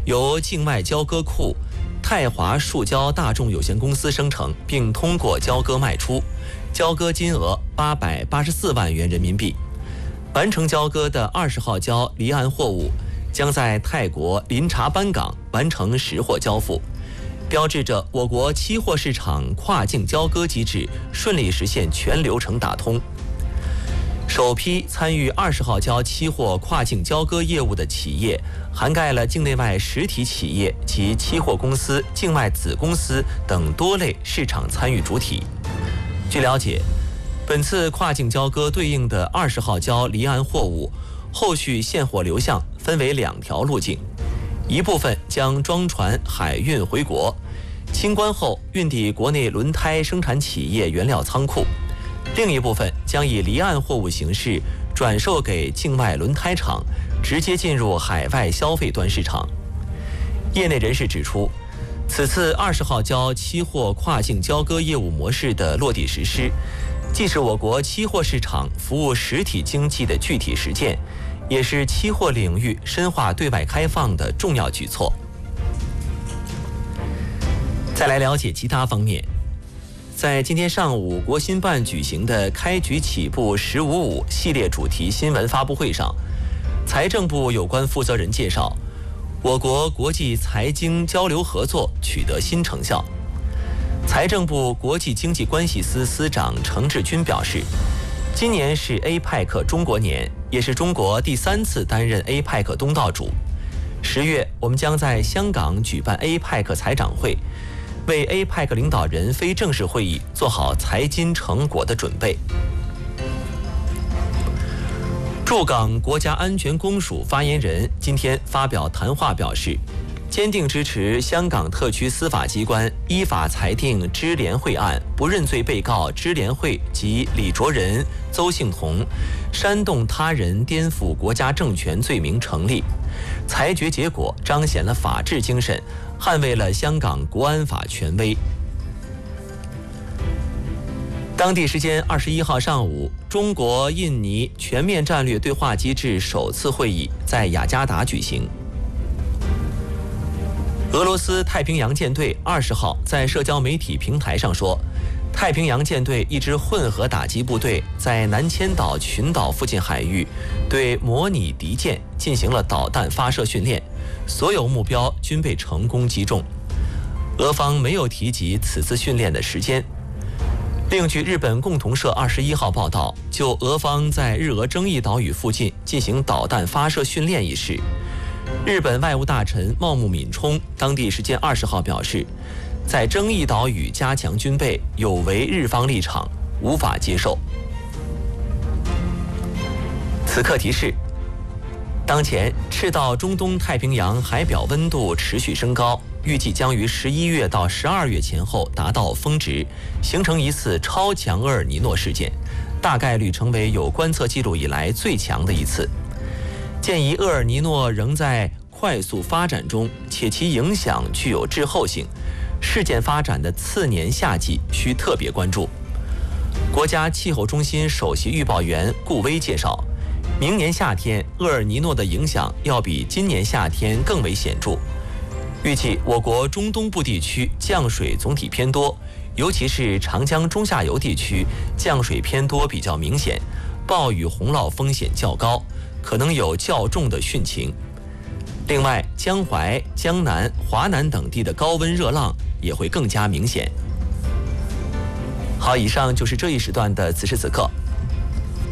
由境外交割库泰华树胶大众有限公司生成，并通过交割卖出，交割金额884万元人民币。完成交割的20号胶离岸货物将在泰国林查班港完成实货交付，标志着我国期货市场跨境交割机制顺利实现全流程打通。首批参与20号胶期货跨境交割业务的企业，涵盖了境内外实体企业及期货公司、境外子公司等多类市场参与主体。据了解，本次跨境交割对应的20号胶离岸货物，后续现货流向分为2条路径，一部分将装船海运回国，清关后运抵国内轮胎生产企业原料仓库。另一部分将以离岸货物形式转售给境外轮胎厂，直接进入海外消费端市场。业内人士指出，此次20号胶期货跨境交割业务模式的落地实施，既是我国期货市场服务实体经济的具体实践，也是期货领域深化对外开放的重要举措。再来了解其他方面。在今天上午，国新办举行的开局起步“1055”系列主题新闻发布会上，财政部有关负责人介绍，我国国际财经交流合作取得新成效。财政部国际经济关系司司长程志军表示，今年是 APEC 中国年，也是中国第3次担任 APEC 东道主。10月，我们将在香港举办 APEC 财长会，为 APEC 领导人非正式会议做好财经成果的准备。驻港国家安全公署发言人今天发表谈话表示，坚定支持香港特区司法机关依法裁定支联会案不认罪被告支联会及李卓人、邹幸同煽动他人颠覆国家政权罪名成立，裁决结果彰显了法治精神，捍卫了香港国安法权威。当地时间21号上午，中国印尼全面战略对话机制首次会议在雅加达举行。俄罗斯太平洋舰队20号在社交媒体平台上说，太平洋舰队一支混合打击部队在南千岛群岛附近海域对模拟敌舰进行了导弹发射训练，所有目标均被成功击中。俄方没有提及此次训练的时间。另据日本共同社21号报道，就俄方在日俄争议岛屿附近进行导弹发射训练一事，日本外务大臣茂木敏充当地时间20号表示，在争议岛屿加强军备有违日方立场，无法接受。此刻提示，当前赤道中东太平洋海表温度持续升高，预计将于11月到12月前后达到峰值，形成一次超强厄尔尼诺事件，大概率成为有观测记录以来最强的一次。鉴于厄尔尼诺仍在快速发展中，且其影响具有滞后性，事件发展的次年夏季需特别关注。国家气候中心首席预报员顾威介绍，明年夏天厄尔尼诺的影响要比今年夏天更为显著。预计我国中东部地区降水总体偏多，尤其是长江中下游地区降水偏多比较明显，暴雨洪涝风险较高，可能有较重的汛情。另外，江淮、江南、华南等地的高温热浪也会更加明显。好，以上就是这一时段的此时此刻。